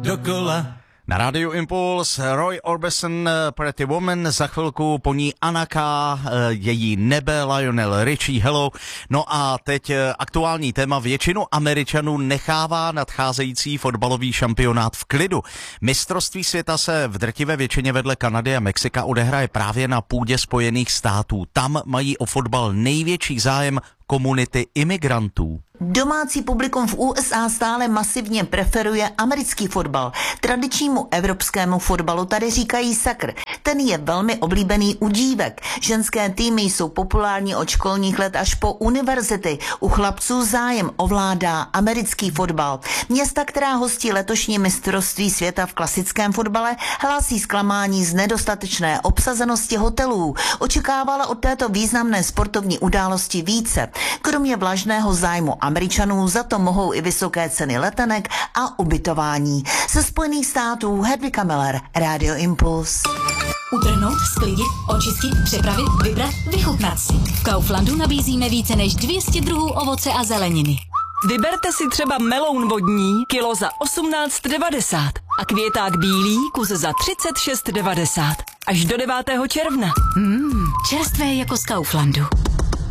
dokola. Na rádiu Impuls Roy Orbison, Pretty Woman, za chvilku po ní Anaka, její nebe, Lionel Richie, Hello. No a teď aktuální téma, většinu Američanů nechává nadcházející fotbalový šampionát v klidu. Mistrovství světa se v drtivé většině vedle Kanady a Mexika odehraje právě na půdě Spojených států. Tam mají o fotbal největší zájem komunity imigrantů. Domácí publikum v USA stále masivně preferuje americký fotbal. Tradičnímu evropskému fotbalu tady říkají sakr. Ten je velmi oblíbený u dívek. Ženské týmy jsou populární od školních let až po univerzity. U chlapců zájem ovládá americký fotbal. Města, která hostí letošní mistrovství světa v klasickém fotbale, hlásí zklamání z nedostatečné obsazenosti hotelů. Očekávala od této významné sportovní události více. Kromě vlažného zájmu Američanů za to mohou i vysoké ceny letenek a ubytování. Ze Spojených států Hedvika Miller, Radio Impuls. Utrhnout, sklidit, očistit, připravit, vybrat, vychutnat si. V Kauflandu nabízíme více než 200 druhů ovoce a zeleniny. Vyberte si třeba meloun vodní, kilo za 18,90 a květák bílý, kus za 36,90. Až do 9. června. Čerstvé jako z Kauflandu.